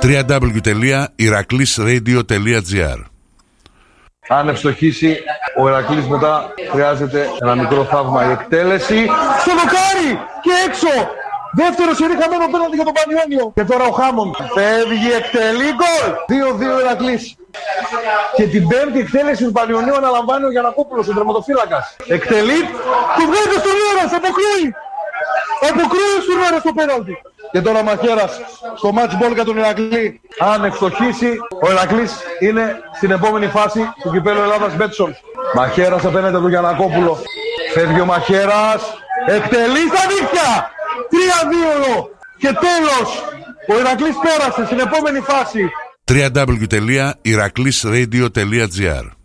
www.iraklisradio.gr. Αν ευστοχίσει ο Ηρακλής, μετά χρειάζεται ένα μικρό θαύμα, η εκτέλεση στο δοκάρι και έξω. Δεύτερο σερί χαμένο πέναλτι για τον Πανιόνιο. Και τώρα ο Χάμον φεύγει, εκτελεί, γκολ. 2-2 Ηρακλής. Και την πέμπτη εκτέλεση του Πανιονίου αναλαμβάνει ο Γιαννακόπουλος, ο τερματοφύλακας. Εκτελεί, του βγάζει στον Λέρας, αποκρούει. Αποκρούει στον Λέρας το πέναλτι. Και τώρα ο Μαχαίρας στο match ball για τον Ηρακλή. Αν ευστοχίσει, ο Ηρακλής είναι στην επόμενη φάση του κυπέλλου Ελλάδας Μπέτσον. Μαχαίρας απέναντι του Γιαννακόπουλο. Φεύγει ο Μαχαίρας, εκτελεί στα δίχτυα. 3-2 και τέλος. Ο Ηρακλής πέρασε στην επόμενη φάση. www.iraklisradio.gr